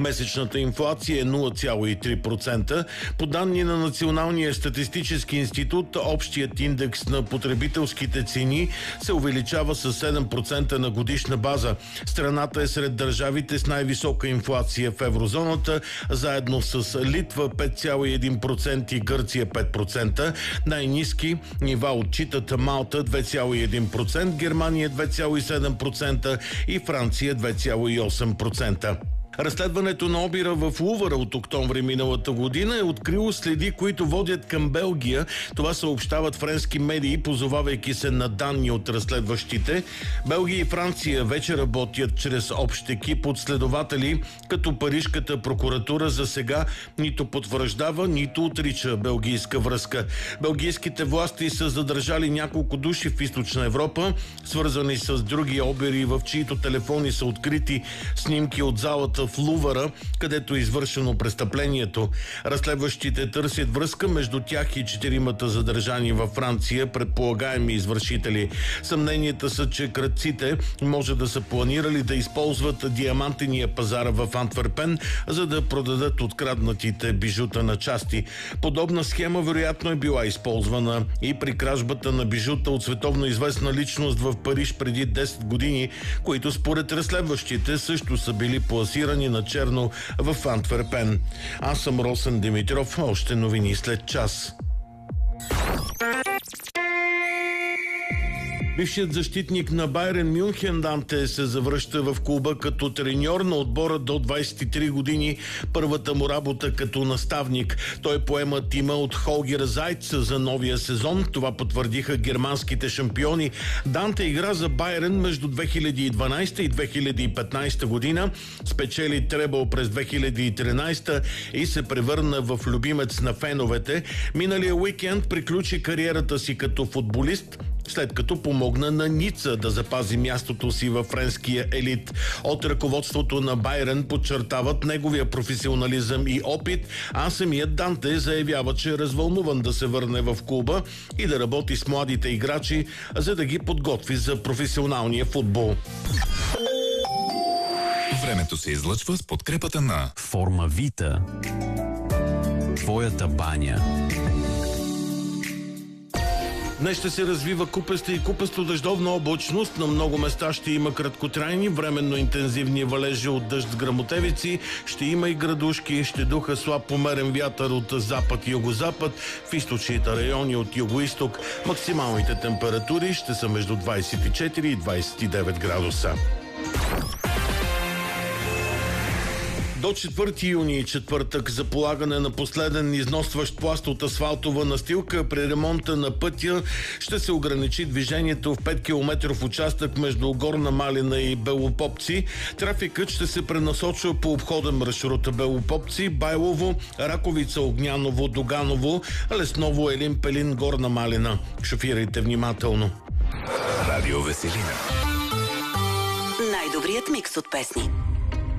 Месечната инфлация е 0,3%. По данни на Националния статистически институт, общият индекс на потребителските цени се увеличава с 7% на годишна база. Страната е сред държавите с най-висока инфлация в еврозоната, заедно с Литва 5,1% и Гърция 5%. Най-ниски нива отчитат Малта 2,1%, Германия 2,7% и Франция 2,8%. Разследването на обира в Лувъра от октомври миналата година е открило следи, които водят към Белгия. Това съобщават френски медии, позовавайки се на данни от разследващите. Белгия и Франция вече работят чрез общ екип от следователи, като парижката прокуратура за сега нито потвърждава, нито отрича белгийска връзка. Белгийските власти са задържали няколко души в Източна Европа, свързани с други обири, в чиито телефони са открити снимки от залата в Лувъра, където е извършено престъплението. Разследващите търсят връзка между тях и 4 задържани във Франция, предполагаеми извършители. Съмненията са, че крадците може да са планирали да използват диамантения пазар в Антверпен, за да продадат откраднатите бижута на части. Подобна схема вероятно е била използвана и при кражбата на бижута от световно известна личност в Париж преди 10 години, които според разследващите също са били пласирани на черно в Антверпен. Аз съм Росен Димитров. Още новини след час. Бившият защитник на Байерн Мюнхен Данте се завръща в клуба като треньор на отбора до 23 години, първата му работа като наставник. Той поема тима от Холгер Зайц за новия сезон. Това потвърдиха германските шампиони. Данте игра за Байерн между 2012 и 2015 година, спечели требъл през 2013 и се превърна в любимец на феновете. Миналия уикенд приключи кариерата си като футболист, след като помогна на Ница да запази мястото си във френския елит. От ръководството на Байерн подчертават неговия професионализъм и опит, а самият Данте заявява, че е развълнуван да се върне в клуба и да работи с младите играчи, за да ги подготви за професионалния футбол. Времето се излъчва с подкрепата на Формавита. Твоята баня. Днес ще се развива купеста и купесто-дъждовна облачност. На много места ще има краткотрайни, временно интензивни валежи от дъжд с гръмотевици. Ще има и градушки, ще духа слаб померен вятър от запад и югозапад. В източните райони от югоизток максималните температури ще са между 24 и 29 градуса. До 4 юни, четвъртък, за полагане на последен износващ пласт от асфалтова настилка при ремонта на пътя ще се ограничи движението в 5 км участък между Горна Малина и Белопопци. Трафикът ще се пренасочва по обходен маршрут Белопопци, Байлово, Раковица, Огняново, Доганово, Лесново, Елин Пелин, Горна Малина. Шофирайте внимателно. Радио Веселина. Най-добрият микс от песни.